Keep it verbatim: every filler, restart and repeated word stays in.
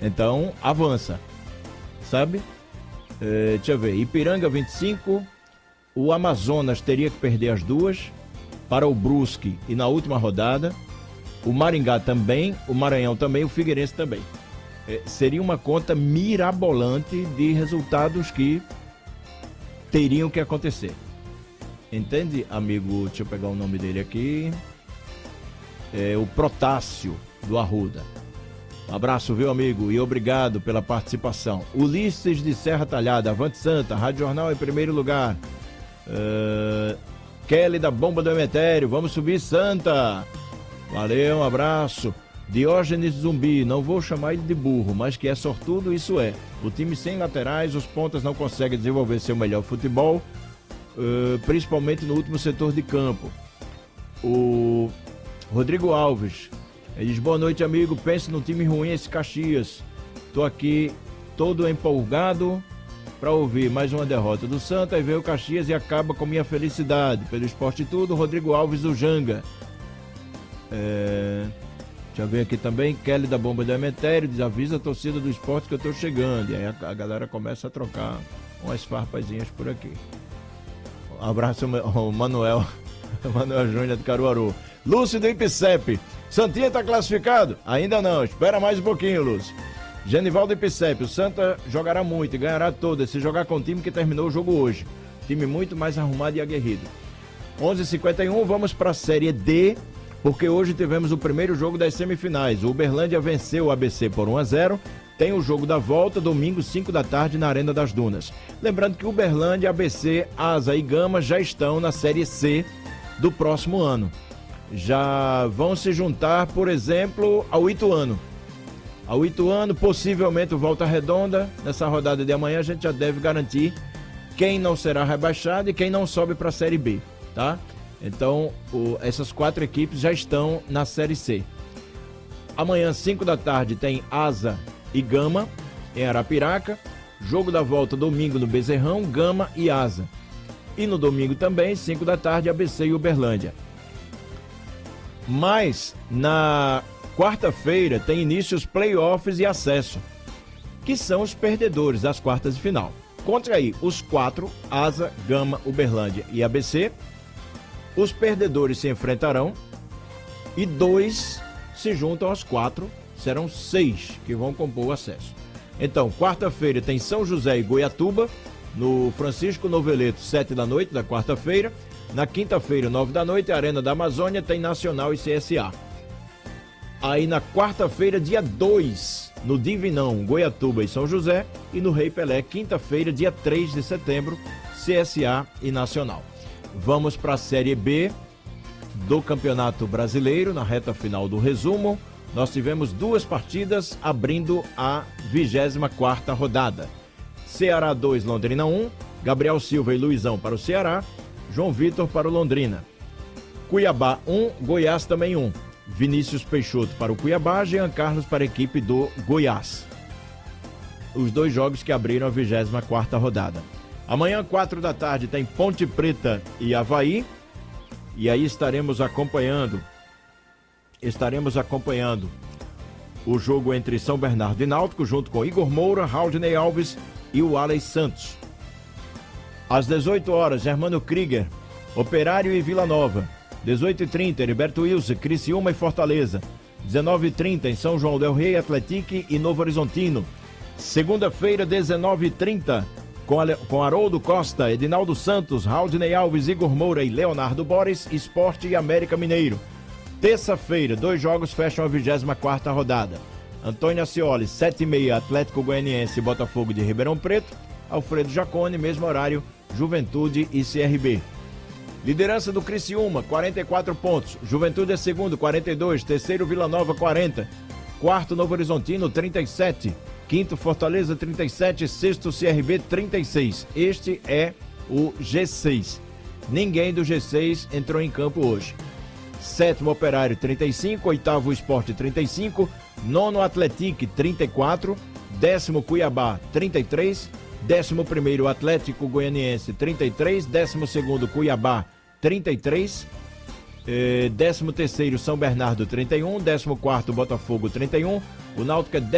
Então, avança, sabe? É, deixa eu ver, Ipiranga vinte e cinco, o Amazonas teria que perder as duas para o Brusque e na última rodada, o Maringá também, o Maranhão também, o Figueirense também. É, seria uma conta mirabolante de resultados que teriam que acontecer. Entende, amigo? Deixa eu pegar o nome dele aqui. É o Protássio do Arruda. Um abraço, viu, amigo? E obrigado pela participação. Ulisses de Serra Talhada, Avante Santa, Rádio Jornal em primeiro lugar. Uh, Kelly da Bomba do Emetério, vamos subir, Santa. Valeu, um abraço. Diógenes Zumbi, não vou chamar ele de burro, mas que é sortudo, isso é. O time sem laterais, os pontas não conseguem desenvolver seu melhor futebol, uh, principalmente no último setor de campo. O Rodrigo Alves, ele diz, boa noite, amigo, pense no time ruim esse Caxias. Tô aqui todo empolgado para ouvir mais uma derrota do Santa e veio o Caxias e acaba com minha felicidade. Pelo Esporte e Tudo, Rodrigo Alves do Janga. É... Deixa eu ver aqui também, Kelly da Bomba do Emetério, diz, avisa a torcida do Esporte que eu tô chegando. E aí a, a galera começa a trocar umas farpazinhas por aqui. Um abraço ao Manuel, Manuel Júnior de Caruaru. Lúcio do Ipicep, Santinha tá classificado? Ainda não, espera mais um pouquinho, Lúcio. Genivaldo Ipicep, o Santa jogará muito e ganhará todas se jogar com o time que terminou o jogo hoje. Time muito mais arrumado e aguerrido. onze e cinquenta e um, vamos para a Série D, porque hoje tivemos o primeiro jogo das semifinais. O Uberlândia venceu o A B C por um a zero. Tem o jogo da volta, domingo, cinco da tarde, na Arena das Dunas. Lembrando que Uberlândia, A B C, Asa e Gama já estão na Série C do próximo ano. Já vão se juntar, por exemplo, ao Ituano. Ao Ituano, possivelmente o Volta Redonda. Nessa rodada de amanhã a gente já deve garantir quem não será rebaixado e quem não sobe para a Série B, tá? Então, o, essas quatro equipes já estão na Série C. Amanhã, cinco da tarde, tem Asa e Gama, em Arapiraca. Jogo da volta, domingo, no Bezerrão, Gama e Asa. E no domingo também, cinco da tarde, A B C e Uberlândia. Mas, na quarta-feira, tem início os playoffs e acesso, que são os perdedores das quartas de final. Contra aí os quatro, Asa, Gama, Uberlândia e A B C. Os perdedores se enfrentarão e dois se juntam aos quatro, serão seis que vão compor o acesso. Então, quarta-feira tem São José e Goiatuba, no Francisco Noveleto, sete da noite da quarta-feira. Na quinta-feira, nove da noite, Arena da Amazônia, tem Nacional e C S A. Aí na quarta-feira, dia dois, no Divinão, Goiatuba e São José. E no Rei Pelé, quinta-feira, dia três de setembro, C S A e Nacional. Vamos para a Série B do Campeonato Brasileiro, na reta final do resumo. Nós tivemos duas partidas abrindo a vigésima quarta rodada. Ceará dois, Londrina um, Gabriel Silva e Luizão para o Ceará, João Vitor para o Londrina. Cuiabá um, Goiás também um. Vinícius Peixoto para o Cuiabá, Jean Carlos para a equipe do Goiás. Os dois jogos que abriram a vigésima quarta rodada. Amanhã, quatro da tarde, tem Ponte Preta e Avaí. E aí estaremos acompanhando, estaremos acompanhando o jogo entre São Bernardo e Náutico, junto com Igor Moura, Raudney Alves e o Alex Santos. Às dezoito horas, Germano Krieger, Operário e Vila Nova. dezoito e trinta, Heriberto Wilson, Criciúma e Fortaleza. dezenove e trinta, em São João del Rei, Atletique e Novo Horizontino. Segunda-feira, dezenove e trinta, com, Ale... com Haroldo Costa, Edinaldo Santos, Raudney Alves, Igor Moura e Leonardo Boris, Sport e América Mineiro. Terça-feira, dois jogos fecham a vigésima quarta rodada. Antônio Ascioli, sete e meia, Atlético Goianiense e Botafogo de Ribeirão Preto. Alfredo Jacone, mesmo horário, Juventude e C R B. Liderança do Criciúma, quarenta e quatro pontos. Juventude é segundo, quarenta e dois. Terceiro, Vila Nova, quarenta. Quarto, Novo Horizontino, trinta e sete. Quinto, Fortaleza, trinta e sete. Sexto, C R B, trinta e seis. Este é o G seis. Ninguém do G seis entrou em campo hoje. Sétimo, Operário, trinta e cinco. Oitavo, Sport, trinta e cinco. Nono, Atletique, trinta e quatro. Décimo, Cuiabá, trinta e três. Décimo primeiro, Atlético Goianiense, trinta e três. Décimo segundo, Cuiabá, trinta e três. Eh, décimo terceiro, São Bernardo, trinta e um. Décimo quarto, Botafogo, trinta e um. O Náutico é